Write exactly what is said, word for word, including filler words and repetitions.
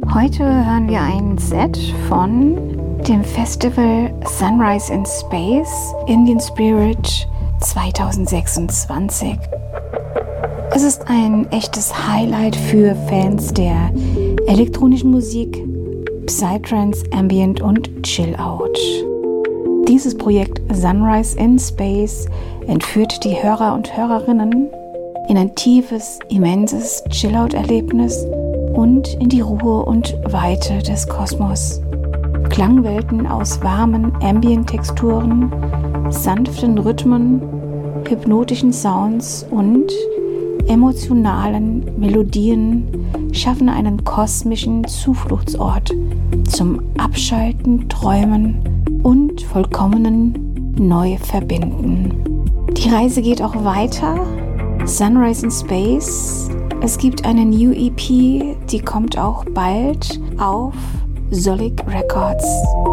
Heute hören wir ein Set von dem Festival Sunrise in Space Indian Spirit zwanzig sechsundzwanzig. Es ist ein echtes Highlight für Fans der elektronischen Musik, Psytrance, Ambient und Chill-Out. Dieses Projekt Sunrise in Space entführt die Hörer und Hörerinnen in ein tiefes, immenses Chill-Out-Erlebnis und in die Ruhe und Weite des Kosmos. Klangwelten aus warmen Ambient-Texturen, sanften Rhythmen, hypnotischen Sounds und emotionalen Melodien schaffen einen kosmischen Zufluchtsort zum Abschalten, Träumen und vollkommenen Neuverbinden. Die Reise geht auch weiter. Sunrise in Space. Es gibt eine New E P, die kommt auch bald auf Solic Records.